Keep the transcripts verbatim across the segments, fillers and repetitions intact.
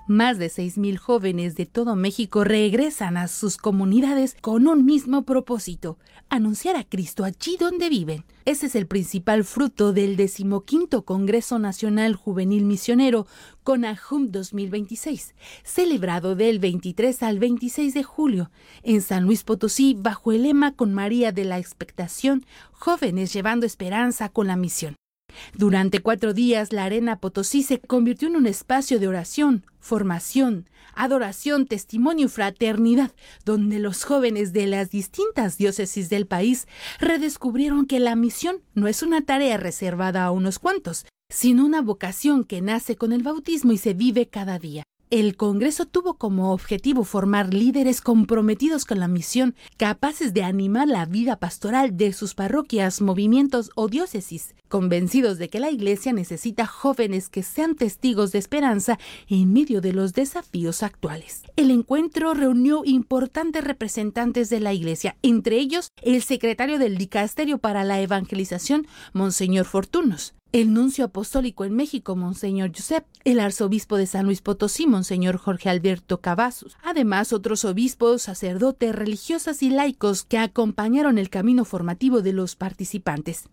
Más de seis mil jóvenes de todo México regresan a sus comunidades con un mismo propósito: anunciar a Cristo allí donde viven. Ese es el principal fruto del decimoquinto Congreso Nacional Juvenil Misionero CONAJUM dos mil veintiséis, celebrado del veintitrés al veintiséis de julio en San Luis Potosí, bajo el lema Con María de la Expectación, jóvenes llevando esperanza con la misión. Durante cuatro días, la Arena Potosí se convirtió en un espacio de oración, formación, adoración, testimonio y fraternidad, donde los jóvenes de las distintas diócesis del país redescubrieron que la misión no es una tarea reservada a unos cuantos, sino una vocación que nace con el bautismo y se vive cada día. El Congreso tuvo como objetivo formar líderes comprometidos con la misión, capaces de animar la vida pastoral de sus parroquias, movimientos o diócesis, convencidos de que la Iglesia necesita jóvenes que sean testigos de esperanza en medio de los desafíos actuales. El encuentro reunió importantes representantes de la Iglesia, entre ellos el secretario del Dicasterio para la Evangelización, Monseñor Fortunos, el nuncio apostólico en México, Monseñor Josep, el arzobispo de San Luis Potosí, Monseñor Jorge Alberto Cavazos. Además, otros obispos, sacerdotes, religiosas y laicos que acompañaron el camino formativo de los participantes.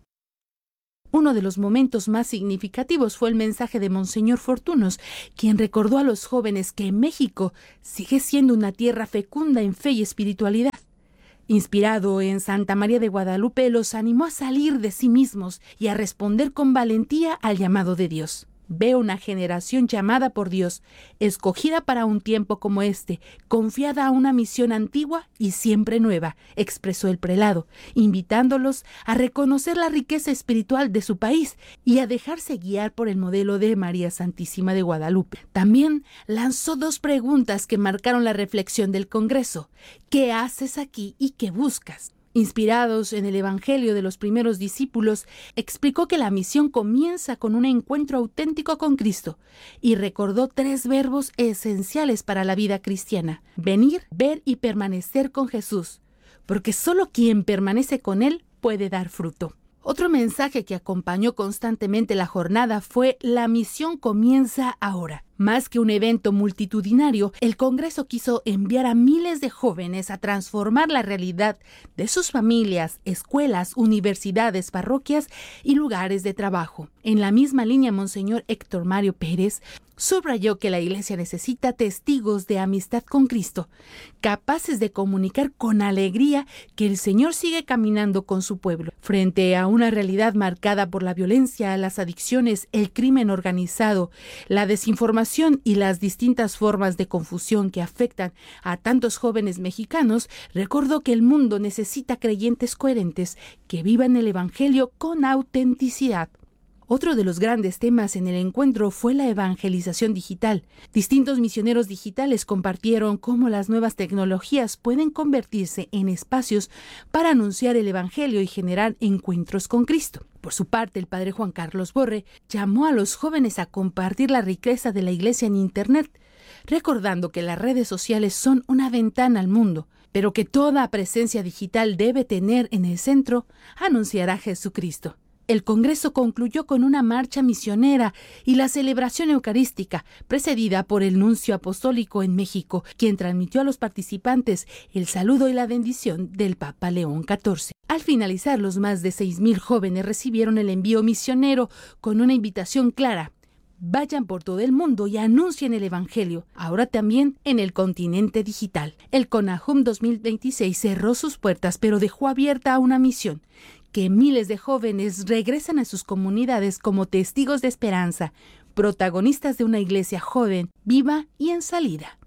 Uno de los momentos más significativos fue el mensaje de Monseñor Fortunos, quien recordó a los jóvenes que México sigue siendo una tierra fecunda en fe y espiritualidad. Inspirado en Santa María de Guadalupe, los animó a salir de sí mismos y a responder con valentía al llamado de Dios. Veo una generación llamada por Dios, escogida para un tiempo como este, confiada a una misión antigua y siempre nueva, expresó el prelado, invitándolos a reconocer la riqueza espiritual de su país y a dejarse guiar por el modelo de María Santísima de Guadalupe. También lanzó dos preguntas que marcaron la reflexión del Congreso: ¿qué haces aquí y qué buscas? Inspirados en el Evangelio de los primeros discípulos, explicó que la misión comienza con un encuentro auténtico con Cristo y recordó tres verbos esenciales para la vida cristiana: venir, ver y permanecer con Jesús, porque solo quien permanece con Él puede dar fruto. Otro mensaje que acompañó constantemente la jornada fue: la misión comienza ahora. Más que un evento multitudinario, el Congreso quiso enviar a miles de jóvenes a transformar la realidad de sus familias, escuelas, universidades, parroquias y lugares de trabajo. En la misma línea, Monseñor Héctor Mario Pérez subrayó que la Iglesia necesita testigos de amistad con Cristo, capaces de comunicar con alegría que el Señor sigue caminando con su pueblo. Frente a una realidad marcada por la violencia, las adicciones, el crimen organizado, la desinformación y las distintas formas de confusión que afectan a tantos jóvenes mexicanos, recordó que el mundo necesita creyentes coherentes que vivan el Evangelio con autenticidad. Otro de los grandes temas en el encuentro fue la evangelización digital. Distintos misioneros digitales compartieron cómo las nuevas tecnologías pueden convertirse en espacios para anunciar el Evangelio y generar encuentros con Cristo. Por su parte, el padre Juan Carlos Borre llamó a los jóvenes a compartir la riqueza de la Iglesia en Internet, recordando que las redes sociales son una ventana al mundo, pero que toda presencia digital debe tener en el centro anunciar a Jesucristo. El Congreso concluyó con una marcha misionera y la celebración eucarística, precedida por el nuncio apostólico en México, quien transmitió a los participantes el saludo y la bendición del Papa León catorce. Al finalizar, los más de seis mil jóvenes recibieron el envío misionero con una invitación clara: vayan por todo el mundo y anuncien el Evangelio, ahora también en el continente digital. El CONAJUM dos mil veintiséis cerró sus puertas, pero dejó abierta una misión: que miles de jóvenes regresen a sus comunidades como testigos de esperanza, protagonistas de una iglesia joven, viva y en salida.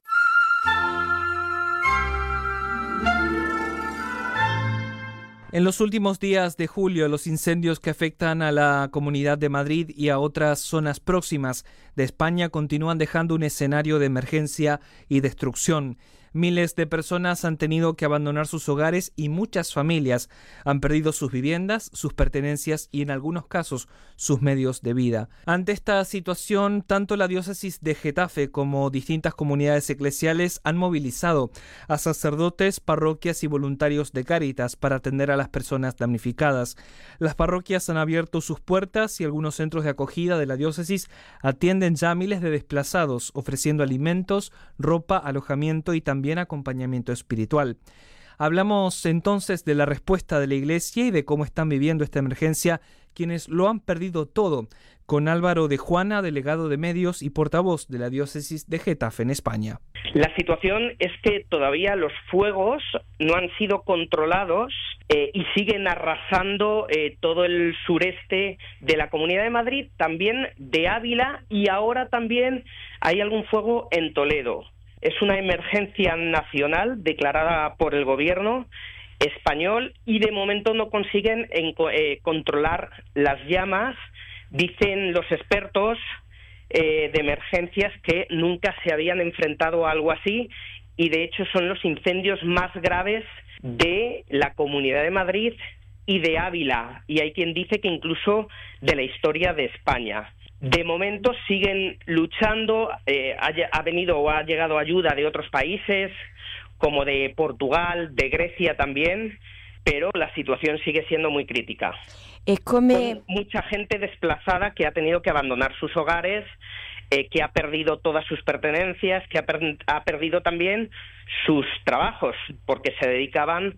En los últimos días de julio, los incendios que afectan a la Comunidad de Madrid y a otras zonas próximas de España continúan dejando un escenario de emergencia y destrucción. Miles de personas han tenido que abandonar sus hogares y muchas familias han perdido sus viviendas, sus pertenencias y en algunos casos sus medios de vida. Ante esta situación, tanto la diócesis de Getafe como distintas comunidades eclesiales han movilizado a sacerdotes, parroquias y voluntarios de Cáritas para atender a las personas damnificadas. Las parroquias han abierto sus puertas y algunos centros de acogida de la diócesis atienden ya a miles de desplazados, ofreciendo alimentos, ropa, alojamiento y también También acompañamiento espiritual. Hablamos entonces de la respuesta de la Iglesia y de cómo están viviendo esta emergencia quienes lo han perdido todo, con Álvaro de Juana, delegado de medios y portavoz de la diócesis de Getafe en España. La situación es que todavía los fuegos no han sido controlados eh, y siguen arrasando eh, todo el sureste de la Comunidad de Madrid, también de Ávila, y ahora también hay algún fuego en Toledo. Es una emergencia nacional declarada por el gobierno español y de momento no consiguen en, eh, controlar las llamas. Dicen los expertos eh, de emergencias que nunca se habían enfrentado a algo así y de hecho son los incendios más graves de la Comunidad de Madrid y de Ávila, y hay quien dice que incluso de la historia de España. De momento siguen luchando, eh, ha, ha venido o ha llegado ayuda de otros países, como de Portugal, de Grecia también, pero la situación sigue siendo muy crítica. Es como... Con mucha gente desplazada que ha tenido que abandonar sus hogares, eh, que ha perdido todas sus pertenencias, que ha, per ha perdido también sus trabajos, porque se dedicaban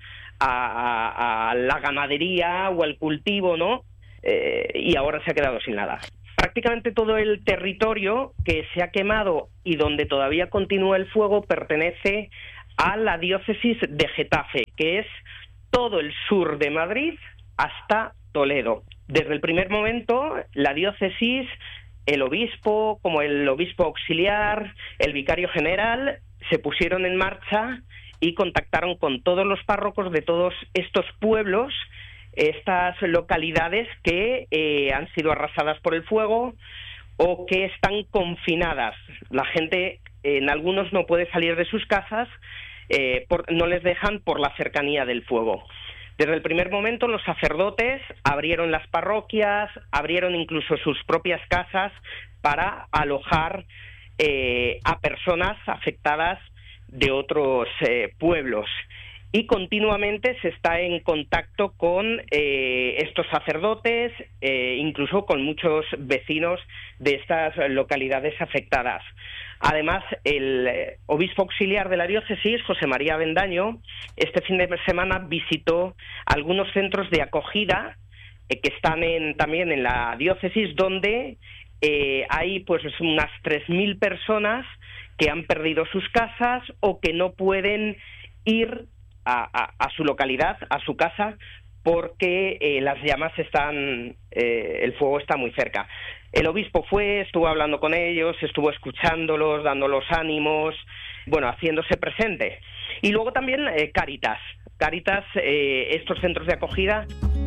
a, a, a la ganadería o al cultivo, ¿no? Eh, y ahora se ha quedado sin nada. Prácticamente todo el territorio que se ha quemado y donde todavía continúa el fuego pertenece a la diócesis de Getafe, que es todo el sur de Madrid hasta Toledo. Desde el primer momento, la diócesis, el obispo, como el obispo auxiliar, el vicario general, se pusieron en marcha y contactaron con todos los párrocos de todos estos pueblos, estas localidades que eh, han sido arrasadas por el fuego o que están confinadas. La gente, eh, en algunos no puede salir de sus casas, eh, por, no les dejan por la cercanía del fuego. Desde el primer momento los sacerdotes abrieron las parroquias, abrieron incluso sus propias casas para alojar eh, a personas afectadas de otros eh, pueblos. Y continuamente se está en contacto con eh, estos sacerdotes, eh, incluso con muchos vecinos de estas localidades afectadas. Además, el eh, obispo auxiliar de la diócesis, José María Avendaño, este fin de semana visitó algunos centros de acogida eh, que están en, también en la diócesis, donde eh, hay pues unas tres mil personas que han perdido sus casas o que no pueden ir A, a, a su localidad, a su casa, porque eh, las llamas están, eh, el fuego está muy cerca. El obispo fue, estuvo hablando con ellos, estuvo escuchándolos, dándolos ánimos, bueno, haciéndose presente. Y luego también eh, Cáritas, Cáritas, eh, estos centros de acogida.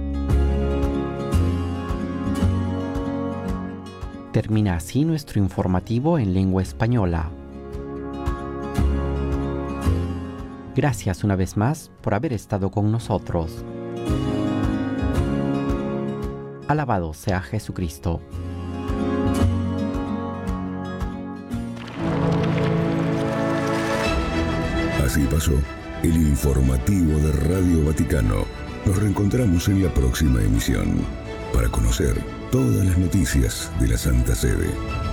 Termina así nuestro informativo en lengua española. Gracias una vez más por haber estado con nosotros. Alabado sea Jesucristo. Así pasó el informativo de Radio Vaticano. Nos reencontramos en la próxima emisión para conocer todas las noticias de la Santa Sede.